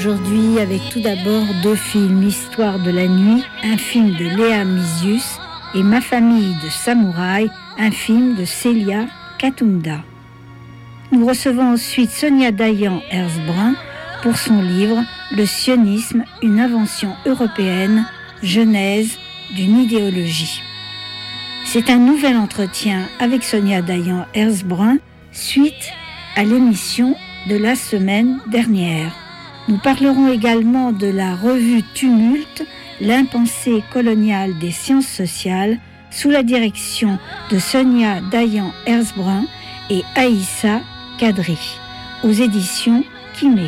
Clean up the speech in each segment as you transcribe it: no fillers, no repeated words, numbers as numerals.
Aujourd'hui, avec tout d'abord 2 films, Histoire de la nuit, un film de Léa Mysius, et Ma famille de samouraï, un film de Célia Katunda. Nous recevons ensuite Sonia Dayan-Herzbrun pour son livre Le sionisme, une invention européenne, genèse d'une idéologie. C'est un nouvel entretien avec Sonia Dayan-Herzbrun suite à l'émission de la semaine dernière. Nous parlerons également de la revue Tumulte, l'impensé colonial des sciences sociales, sous la direction de Sonia Dayan-Herzbrun et Aïssa Kadri, aux éditions Kimé.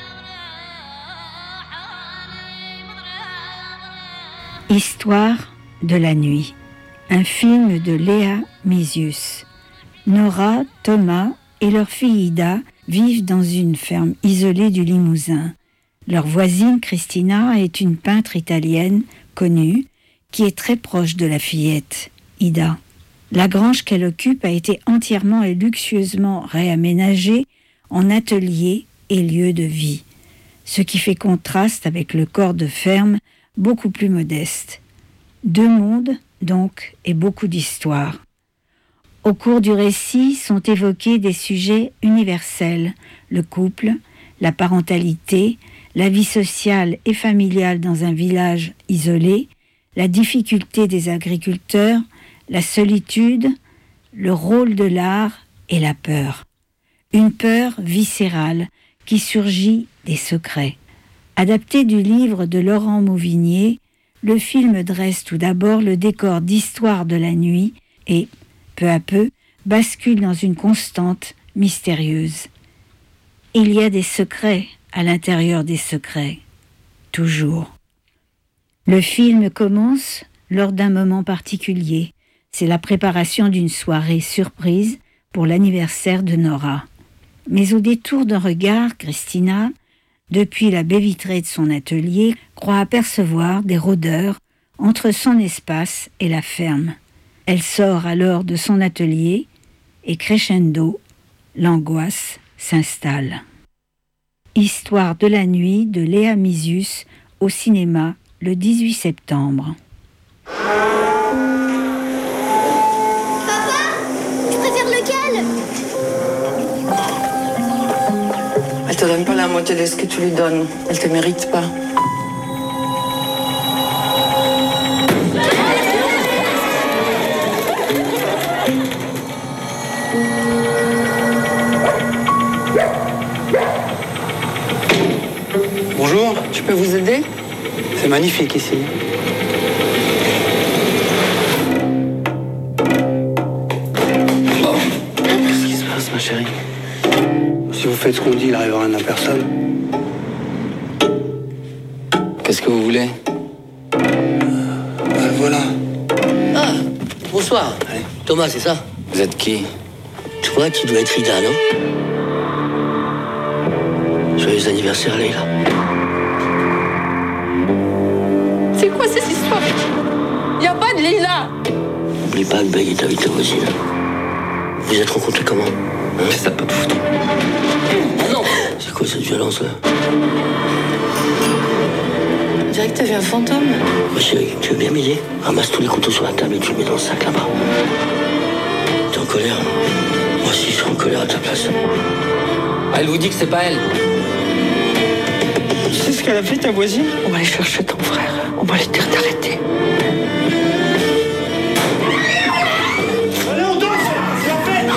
Histoire de la nuit, un film de Léa Mysius. Nora, Thomas et leur fille Ida vivent dans une ferme isolée du Limousin. Leur voisine Christina est une peintre italienne connue qui est très proche de la fillette, Ida. La grange qu'elle occupe a été entièrement et luxueusement réaménagée en atelier et lieu de vie, ce qui fait contraste avec le corps de ferme beaucoup plus modeste. 2 mondes, donc, et beaucoup d'histoires. Au cours du récit sont évoqués des sujets universels, le couple, la parentalité, la vie sociale et familiale dans un village isolé, la difficulté des agriculteurs, la solitude, le rôle de l'art et la peur. Une peur viscérale qui surgit des secrets. Adapté du livre de Laurent Mauvignier, le film dresse tout d'abord le décor d'Histoire de la nuit et, peu à peu, bascule dans une constante mystérieuse. Il y a des secrets à l'intérieur des secrets, toujours. Le film commence lors d'un moment particulier. C'est la préparation d'une soirée surprise pour l'anniversaire de Nora. Mais au détour d'un regard, Christina, depuis la baie vitrée de son atelier, croit apercevoir des rôdeurs entre son espace et la ferme. Elle sort alors de son atelier et crescendo, l'angoisse s'installe. Histoire de la nuit de Léa Mysius au cinéma le 18 septembre. Papa, tu préfères lequel? Elle te donne pas la moitié de ce que tu lui donnes. Elle te mérite pas. Bonjour. Je peux vous aider? C'est magnifique ici. Qu'est-ce qui se passe, ma chérie? Si vous faites ce qu'on dit, il n'arrivera rien à personne. Qu'est-ce que vous voulez? Voilà. Ah, bonsoir. Allez. Thomas, c'est ça? Vous êtes qui? Toi, tu dois être Ida, non? Joyeux anniversaire, Leïla. C'est quoi cette histoire? Y a pas de Leïla. N'oublie pas de baguer ta vie ta voisine. Vous êtes rencontrés comment? Hein? Ça peut te foutre. Ah non! C'est quoi cette violence-là? On dirait que t'as vu un fantôme. Ma chérie, tu veux bien m'aider? Ramasse tous les couteaux sur la table et tu les mets dans le sac là-bas. T'es en colère? Moi aussi, je suis en colère à ta place. Elle vous dit que c'est pas elle. Tu sais ce qu'elle a fait, ta voisine? On va aller chercher ton frère. On va lui dire d'arrêter. Allez, on danse! C'est la fête!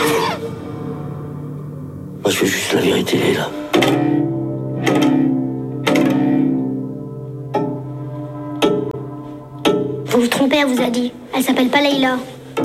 Moi, je veux juste la vérité, Leïla. Vous vous trompez, elle vous a dit. Elle s'appelle pas Leïla.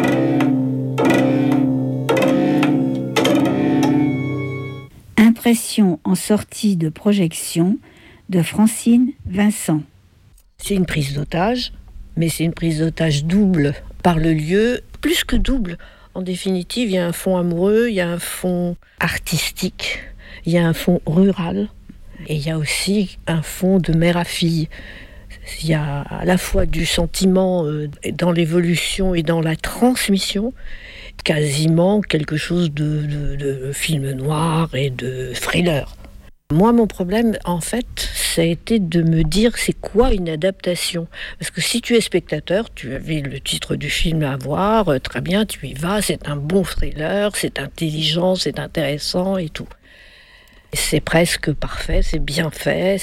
Impression en sortie de projection de Francine Vincent. C'est une prise d'otage, mais c'est une prise d'otage double par le lieu, plus que double. En définitive, il y a un fond amoureux, il y a un fond artistique, il y a un fond rural, et il y a aussi un fond de mère à fille. Il y a à la fois du sentiment dans l'évolution et dans la transmission, quasiment quelque chose de film noir et de thriller. Moi, mon problème, en fait, ça a été de me dire c'est quoi une adaptation. Parce que si tu es spectateur, tu avais le titre du film à voir, très bien, tu y vas, c'est un bon thriller, c'est intelligent, c'est intéressant et tout. C'est presque parfait, c'est bien fait,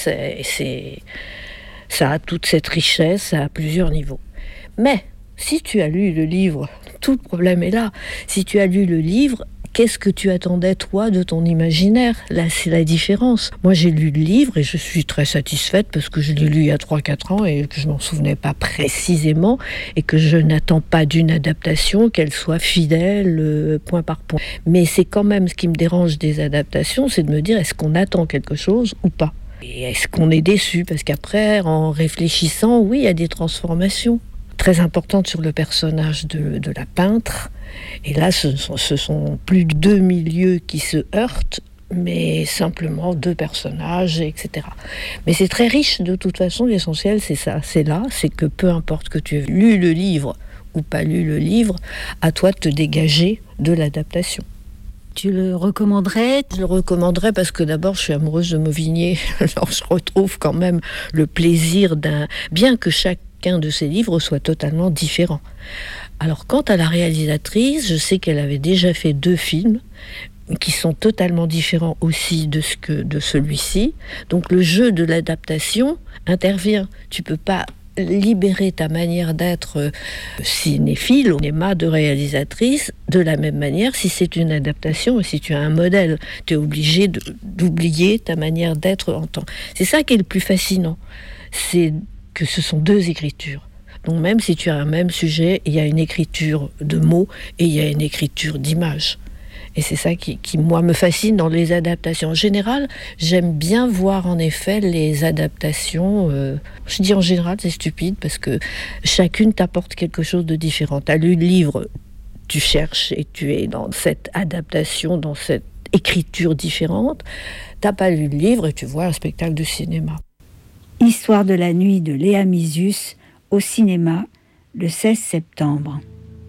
ça a toute cette richesse, ça a plusieurs niveaux. Mais si tu as lu le livre, tout le problème est là. Si tu as lu le livre, qu'est-ce que tu attendais, toi, de ton imaginaire ? Là, c'est la différence. Moi, j'ai lu le livre et je suis très satisfaite parce que je l'ai lu il y a 3-4 ans et que je m'en souvenais pas précisément et que je n'attends pas d'une adaptation qu'elle soit fidèle point par point. Mais c'est quand même ce qui me dérange des adaptations, c'est de me dire est-ce qu'on attend quelque chose ou pas ? Et est-ce qu'on est déçu ? Parce qu'après, en réfléchissant, oui, il y a des transformations très importantes sur le personnage de la peintre. Et là, ce sont plus de 2 milieux qui se heurtent, mais simplement 2 personnages, etc. Mais c'est très riche, de toute façon, l'essentiel, c'est ça. C'est là, c'est que peu importe que tu aies lu le livre ou pas lu le livre, à toi de te dégager de l'adaptation. Tu le recommanderais ? Je le recommanderais parce que d'abord, je suis amoureuse de Mauvigné. Alors, je retrouve quand même le plaisir bien que chacun de ses livres soit totalement différent. Alors, quant à la réalisatrice, je sais qu'elle avait déjà fait 2 films qui sont totalement différents aussi de celui-ci. Donc, le jeu de l'adaptation intervient. Tu peux pas libérer ta manière d'être cinéphile, au cinéma de réalisatrice, de la même manière si c'est une adaptation et si tu as un modèle. Tu es obligé d'oublier ta manière d'être en temps. C'est ça qui est le plus fascinant. C'est que ce sont 2 écritures. Donc même si tu as un même sujet, il y a une écriture de mots et il y a une écriture d'images. Et c'est ça qui moi, me fascine dans les adaptations. En général, j'aime bien voir en effet les adaptations. Je dis en général, c'est stupide, parce que chacune t'apporte quelque chose de différent. Tu as lu le livre, tu cherches et tu es dans cette adaptation, dans cette écriture différente. Tu n'as pas lu le livre et tu vois un spectacle de cinéma. Histoire de la nuit de Léa Mizius au cinéma le 16 septembre.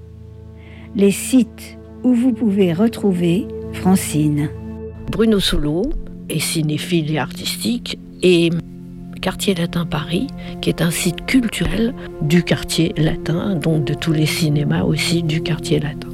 Les sites où vous pouvez retrouver Francine. Bruno Souleau est cinéphile et artistique, et Quartier Latin Paris, qui est un site culturel du quartier latin, donc de tous les cinémas aussi du quartier latin.